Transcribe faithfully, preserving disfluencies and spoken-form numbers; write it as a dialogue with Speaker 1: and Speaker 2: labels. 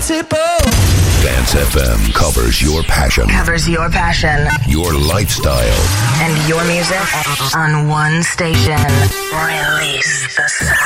Speaker 1: invincible.
Speaker 2: Dance F M covers your passion.
Speaker 3: Covers your passion.
Speaker 2: Your lifestyle.
Speaker 3: And your music on one station. Release the sound.